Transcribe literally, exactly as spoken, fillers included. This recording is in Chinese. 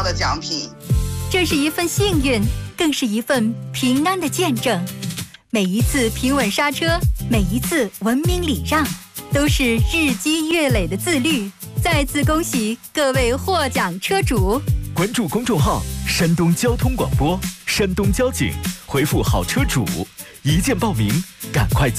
到的奖品。 这是一份幸运，更是一份平安的见证。每一次平稳刹车，每一次文明礼让，都是日积月累的自律。再次恭喜各位获奖车主！ 关注公众号山东交通广播，山东交警，回复好车主，一键报名，赶快